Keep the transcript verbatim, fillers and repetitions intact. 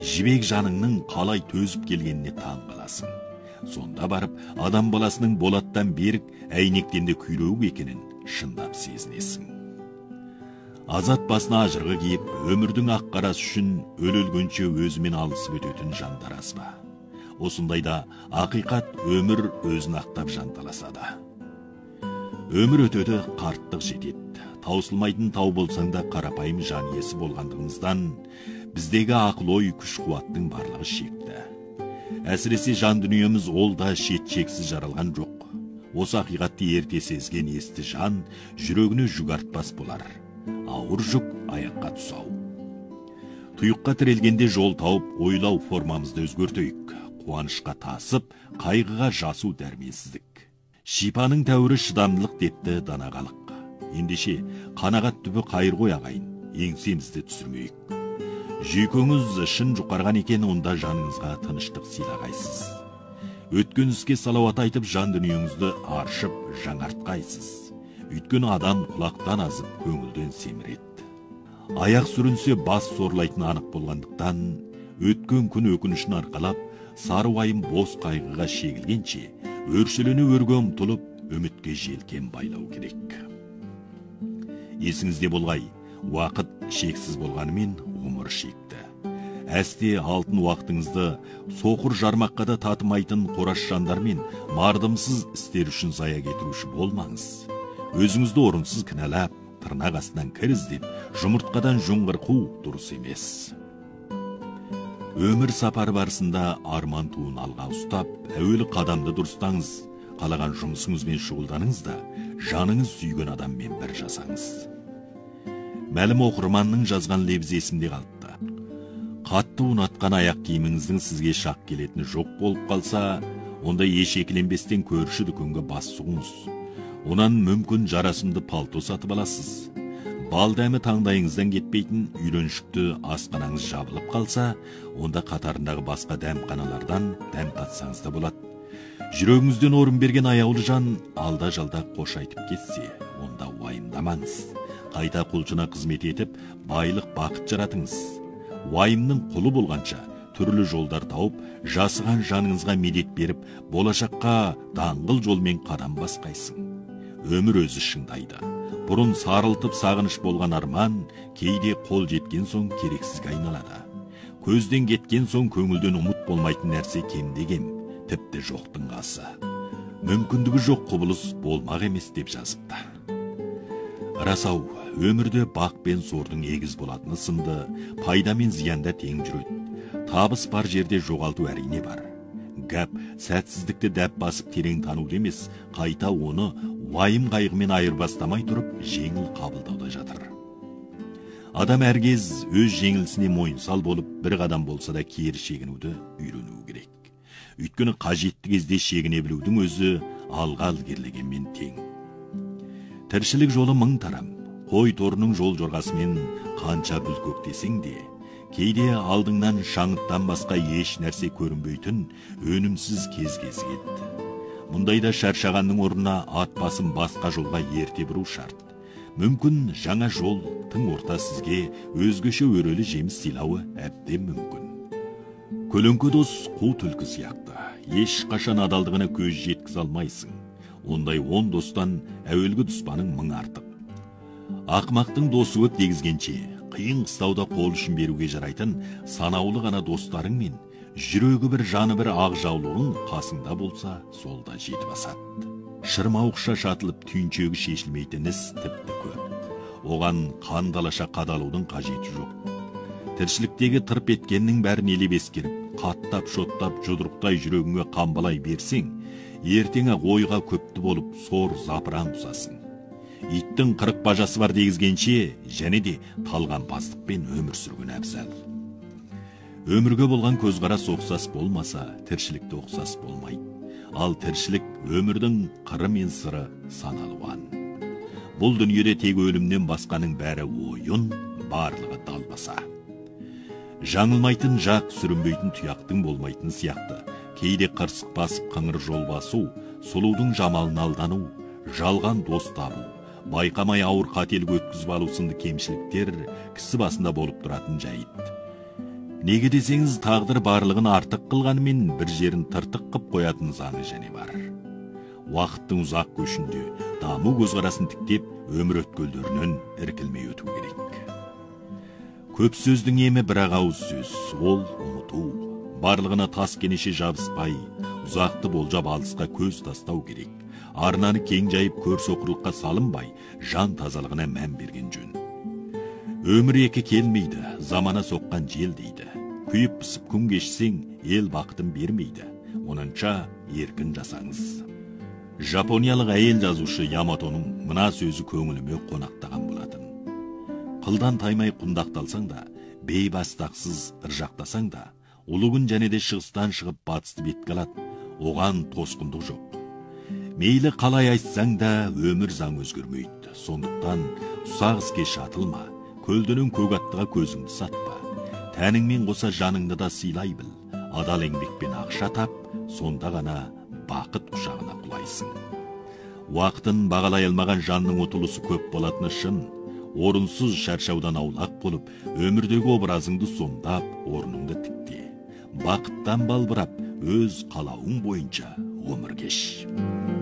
жібек жаныңның қалай төзіп келгеніне таң қаласың. Сонда барып, адам баласының болаттан берік, әйнектен де күйреуік екенін шындап сезінесің. Азат басына ажырғы киіп, өмірдің ақ қарасы үшін өле-өлгенше өзімен алысып өтетін жандар аз ба? Осындайда ақиқат өмір өзін ақтап жанталасады. Өмір өтеді, қарттық жетеді. Таусылмайтын тау болсаң да қарапайым жан иесі болғандығымыздан, біздегі ақыл-ой күш-қуаттың барлығы шекті. Әсіресе жан дүниеміз ол да шет-шексіз жаралған жоқ. Осы ақиқатты ерте сезген есті жан жүрегіне жүк артпас болар. Ауыр жүк аяққа тұсау. Тұйыққа тірелгенде жол тауып, ойлау формамызды өзгертейік. Қуанышқа тасып, қайғыға жасу дәрменсіздік. Шипаның тәуірі шыдамдылық депті данағалық. Ендеше қанағат түбі қайыр ғой ағайын, еңсемізді түсірмейік. Жүйкеңіз шын жұқарған екен, онда жаныңызға тыныштық сыйлағайсыз. Өткен іске салауат айтып, жан дүниеңізді аршып жаңартқайсыз. Өйткені адам құлақтан азып, көңілден семіреді. Аяқ сүрінсе бас сорлайтын анық болғандықтан, өткен күн өкінішін арқалап, сары уайым бос қайғыға шегілгенше, өршелене өрге ұмтылып, үмітке желкен байлау керек. Есіңізде болғай, уақыт шексіз болғанымен ғұмыр шекті. Әсте алтын уақытыңызды соқыр жармаққа да татымайтын қораш жандармен мардымсыз істер үшін зая кетіруші болмаңыз. Өзіңізді орынсыз кінәлап, тырнақ астынан кір іздеп, жұмыртқадан жүңғыр қу дұрыс емес. Өмір сапар барысында арман туын алға ұстап, әуелі қадамды дұрыстаңыз, қалаған жұмысыңызбен шұғылданыңыз да, жаныңыз сүйген адаммен бір жасаңыз. Мәлім оқырманның жазған лебізі есімде қалыпты. Қатты ұнатқан аяқ киіміңіздің сізге шақ келетіні жоқ болып қалса, онда еш екіленбестен көрші дүкенге бас сұғыңыз. Онан мүмкін жарасымды палто сатып аласыз. Бал дәмі таңдайыңыздан кетпейтін үйреншікті асқанаңыз жабылып қалса, онда қатарындағы басқа дәмханалардан дәм татсаңыз да болады. Жүрегіңізден орын берген аяулы жан алда жалда қош айтып кетсе, онда уайымдамаңыз. Қайта құлшына қызмет етіп, байлық бақыт жаратыңыз. Уайымның құлы болғанша, түрлі жолдар тауып, жасыған жаныңызға медет беріп, болашаққа даңғыл жолмен қадам басқайсың. Өмір өзі шыңдайды. Бұрын сарылтып сағыныш болған арман, кейде қол жеткен соң керексізге айналады. Көзден кеткен соң көңілден ұмыт болмайтын нәрсе кемде-кем, тіпті жоқтың қасы. Мүмкіндігі жоқ құбылыс болмақ емес деп жазыпты. Расау, өмірде бақ пен сордың егіз болатыны сынды, пайда мен зиянда тең жүреді. Табыс бар жерде жоғалту әрине бар. Гәп, сәтсіздікті дәп басып терең тануды емес, қайта оны уайым қайғымен айырбастамай тұрып, жеңіл қабылдауда жатыр. Адам әркез өз жеңілісіне мойынсал болып, бір қадам болса да кері шегінуді үйрену керек. Өйткені қажетті кезде шегіне білудің өзі алға ілгерілегенмен тең. Тіршілік жолы мың тарам, қой торының жол жорғасымен қанша бүл көктесең де, кейде алдыңнан шаңыттан басқа еш нәрсе көрінбейтін өнімсіз кез-кез кетті. Мұндайда шаршағанның орнына ат басын басқа жолға ерте бұру шарт. Мүмкін жаңа жол тың орта сізге өзгеше өрелі жеміс сыйлауы әбден мүмкін. Көлеңке дос қу түлкі сияқты, еш қашан адалдығына көз жеткізе алмайсың. Ондай он достан әуелгі дұспаның мың артық. Ақмақтың досы көп дегізгенше, қиын қыстауда қол үшін беруге жарайтын санаулы ғана достарың мен жүрегі бір жаны бір ақ жаулығың қасыңда болса, сол да жетіп асады. Шырмауықша шатылып түйіншегі шешілмейтін іс тіпті көп. Оған қандалаша қадалудың қажеті жоқ. Тіршіліктегі тырп еткеннің бәрін елеп ескеріп, қаттап шоттап жұдырықтай жүрегіңе қамбалай берсең, ертеңі ойға көпті болып сор запыран тұсасың. Иттің қырық бажасы бар дегізгенше, және де талған бастықпен өмір сүрген әбзал. Өмірге болған көзқарас ұқсас болмаса, тіршілікте ұқсас болмайды. Ал тіршілік өмірдің қыры мен сыры саналуан. Бұл дүниеде тек өлімнен басқаның бәрі ойын, барлығы далбаса. Жаңылмайтын жақ, сүрінбейтін тұяқтың болмайтын сияқты. Кейде қырсық басып қыңыр жол басу, сұлудың жамалын алдану, жалған дос табу, байқамай ауыр қателік өткізіп алу сынды кемшіліктер кісі басында болып тұратын жайт. Неге десеңіз, тағдыр барлығын артық қылғанымен бір жерін тыртық қып қоятын заңы және бар. Уақыттың ұзақ көшінде даму көзқарасын тіктеп, өмір өткелдерінен іркілмей өту керек. Көп сөздің емі бірақ ауыз сөз, ол ұмыту. Барлығына тас кенеше жабыспай, ұзақты болжап алысқа көз тастау керек. Арнаны кең жайып көрсоқырлыққа салынбай, жан тазалығына мән берген жөн. Өмір екі келмейді, замана соққан жел дейді. Күйіп пісіп күн кешсең, ел бақытын бермейді. Онынша еркін жасаңыз. Жапониялық әйел жазушы Яматоның мына сөзі көңіліме қонақтаған болатын. Қылдан таймай құндақталсаң да, бейбастақсыз ыржақтасаң да, ұлы күн және де шығыстан шығып батысты бетке алады, оған тосқындық жоқ. Мейлі қалай айтсаң да, өмір заң өзгермейді. Сондықтан ұсақ іске шатылма, көлденең көк аттыға көзіңді сатпа. Тәніңмен қоса жаныңды да сыйлай біл. Адал еңбекпен ақша тап, сонда ғана бақыт құшағына құлайсың. Уақытын бағалай алмаған жанның ұтылысы көп болатыны шын. Орынсыз шаршаудан аулақ болып, өмірдегі образыңды сомдап, орныңды тікте. Бақыттан балбырап, өз қалауың бойынша өмір кеш.